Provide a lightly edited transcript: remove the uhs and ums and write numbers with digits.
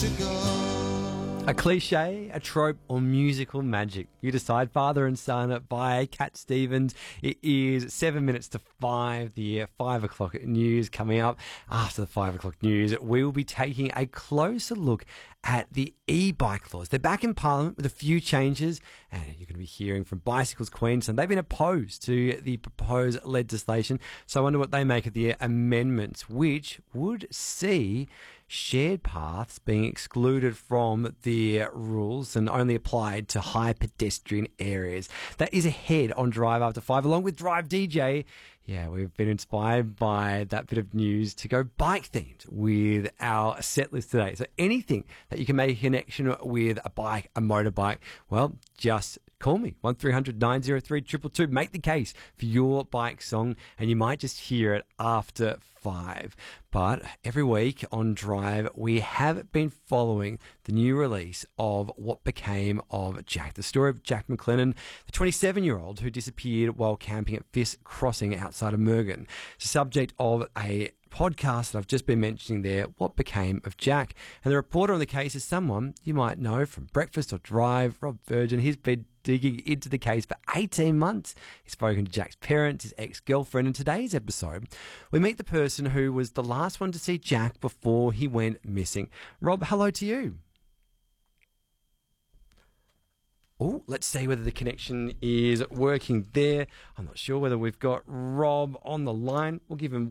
to go. A cliche, a trope, or musical magic. You decide. Father and Son by Cat Stevens. It is 7 minutes to 5. The 5 o'clock news coming up. After the 5 o'clock news, we will be taking a closer look at the e-bike laws. They're back in Parliament with a few changes, and you're going to be hearing from Bicycles Queensland. They've been opposed to the proposed legislation, so I wonder what they make of the amendments, which would see shared paths being excluded from the rules and only applied to high pedestrian areas. That is ahead on Drive After 5, along with Drive DJ. Yeah, we've been inspired by that bit of news to go bike-themed with our set list today. So anything that you can make a connection with a bike, a motorbike, well, just call me, 1300 903 222. Make the case for your bike song, and you might just hear it after 5. But every week on Drive, we have been following the new release of what became of Jack. The story of Jack McLennan, the 27-year-old who disappeared while camping at Fisk Crossing outside of Mergen. It's the subject of a podcast that I've just been mentioning there, What Became of Jack. And the reporter on the case is someone you might know from Breakfast or Drive, Rob Virgin. He's been digging into the case for 18 months. He's spoken to Jack's parents, his ex-girlfriend. In today's episode, we meet the person who was the last one to see Jack before he went missing. Rob, hello to you. Oh, let's see whether the connection is working there. I'm not sure whether we've got Rob on the line. We'll give him